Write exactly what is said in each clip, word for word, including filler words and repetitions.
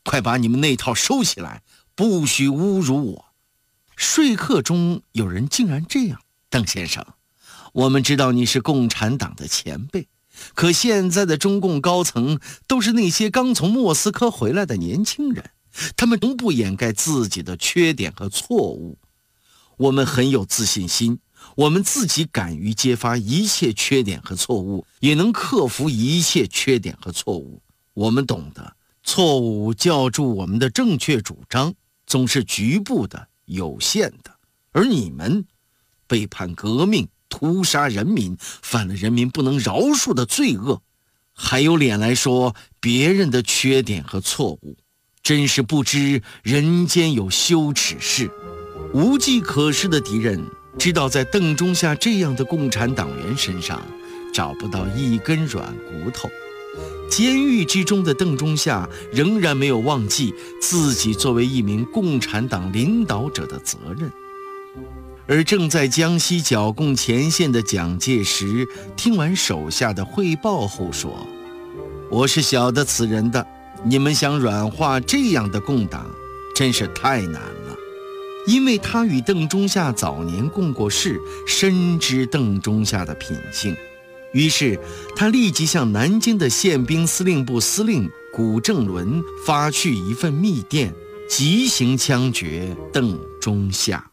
快把你们那套收起来，不许侮辱我。说客中有人竟然这样：邓先生，我们知道你是共产党的前辈，可现在的中共高层都是那些刚从莫斯科回来的年轻人，他们从不掩盖自己的缺点和错误。我们很有自信心，我们自己敢于揭发一切缺点和错误，也能克服一切缺点和错误。我们懂得错误教助我们的正确主张总是局部的、有限的，而你们背叛革命、屠杀人民，犯了人民不能饶恕的罪恶，还有脸来说别人的缺点和错误，真是不知人间有羞耻事。无计可施的敌人知道在邓中夏这样的共产党员身上找不到一根软骨头。监狱之中的邓中夏仍然没有忘记自己作为一名共产党领导者的责任。而正在江西剿共前线的蒋介石听完手下的汇报后说：我是晓得此人的，你们想软化这样的共党真是太难了。因为他与邓中夏早年共过事，深知邓中夏的品性，于是他立即向南京的宪兵司令部司令古正伦发去一份密电，急行枪决邓中夏。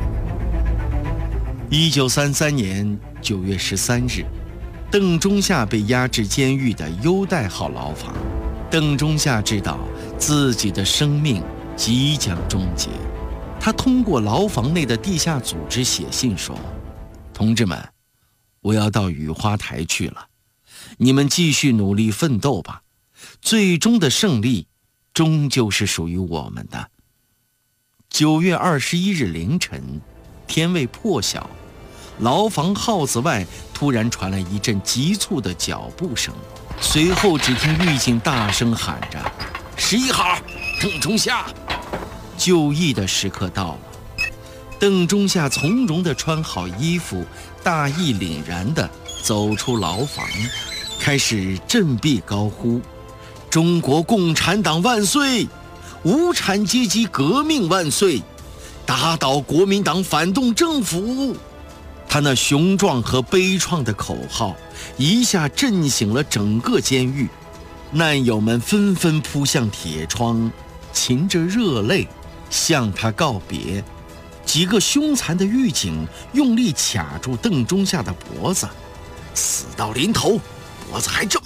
一九三三年九月十三日，邓中夏被押至监狱的优待号牢房。邓中夏知道自己的生命即将终结，他通过牢房内的地下组织写信说：同志们，我要到雨花台去了，你们继续努力奋斗吧，最终的胜利终究是属于我们的。九月二十一日凌晨，天未破晓，牢房号子外突然传来一阵急促的脚步声，随后只听狱警大声喊着：十一号，邓中夏！就义的时刻到了。邓中夏从容地穿好衣服，大义凛然地走出牢房，开始振臂高呼：中国共产党万岁！无产阶级革命万岁！打倒国民党反动政府！他那雄壮和悲怆的口号一下震醒了整个监狱，难友们纷纷扑向铁窗，噙着热泪向他告别。几个凶残的狱警用力卡住邓中夏的脖子，死到临头，脖子还这么